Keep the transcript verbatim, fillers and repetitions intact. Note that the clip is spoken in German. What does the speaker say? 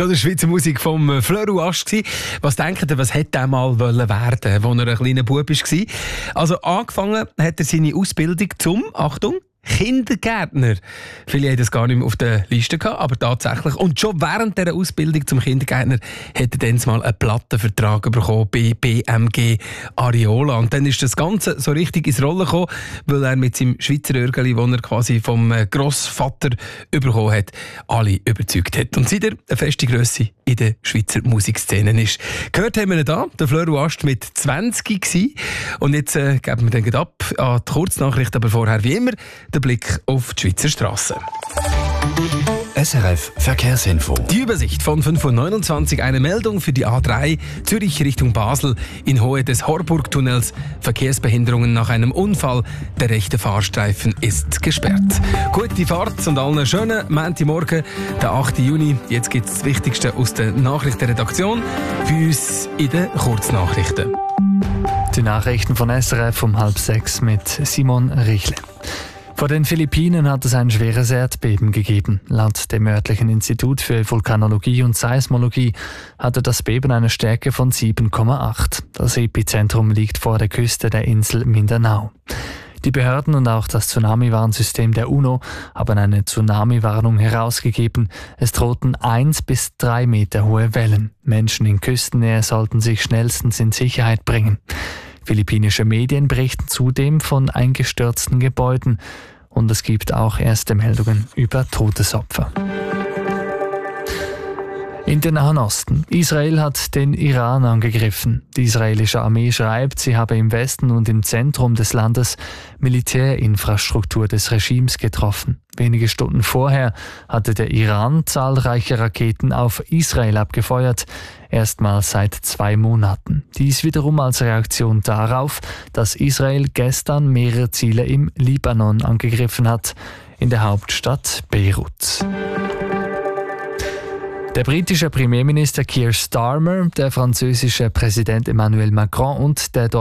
Das war Schweizer Musik vom Fleur Rouache. Was denkt ihr, was hätte er mal werden wollen, als er ein kleiner Bub war? Also angefangen hat er seine Ausbildung zum, Achtung, Kindergärtner. Viele haben das gar nicht mehr auf der Liste gehabt, aber tatsächlich. Und schon während dieser Ausbildung zum Kindergärtner hat er dann mal einen Plattenvertrag bekommen bei B M G Ariola. Und dann ist das Ganze so richtig ins Rollen gekommen, weil er mit seinem Schweizer Örgeli, das er quasi vom Grossvater bekommen hat, alle überzeugt hat. Und seitdem eine feste Grösse in der Schweizer Musikszene ist. Gehört haben wir ihn da, der Fleur Rouache mit zwanzig gewesen. Und jetzt äh, geben wir den ab an die Kurznachricht, aber vorher wie immer der Blick auf die Schweizer Strassen. S R F Verkehrsinfo. Die Übersicht von fünf Uhr neunundzwanzig. Eine Meldung für die A drei Zürich Richtung Basel in Höhe des Horburgtunnels. Verkehrsbehinderungen nach einem Unfall. Der rechte Fahrstreifen ist gesperrt. Gute Fahrt und allen schönen Montagmorgen, der achten Juni. Jetzt gibt es das Wichtigste aus der Nachrichtenredaktion für uns in den Kurznachrichten. Die Nachrichten von S R F um halb sechs mit Simon Richle. Vor den Philippinen hat es ein schweres Erdbeben gegeben. Laut dem örtlichen Institut für Vulkanologie und Seismologie hatte das Beben eine Stärke von sieben Komma acht. Das Epizentrum liegt vor der Küste der Insel Mindanao. Die Behörden und auch das Tsunami-Warnsystem der UNO haben eine Tsunami-Warnung herausgegeben. Es drohten eins bis drei Meter hohe Wellen. Menschen in Küstennähe sollten sich schnellstens in Sicherheit bringen. Philippinische Medien berichten zudem von eingestürzten Gebäuden und es gibt auch erste Meldungen über Todesopfer. In den Nahen Osten. Israel hat den Iran angegriffen. Die israelische Armee schreibt, sie habe im Westen und im Zentrum des Landes Militärinfrastruktur des Regimes getroffen. Wenige Stunden vorher hatte der Iran zahlreiche Raketen auf Israel abgefeuert, erstmals seit zwei Monaten. Dies wiederum als Reaktion darauf, dass Israel gestern mehrere Ziele im Libanon angegriffen hat, in der Hauptstadt Beirut. Der britische Premierminister Keir Starmer, der französische Präsident Emmanuel Macron und der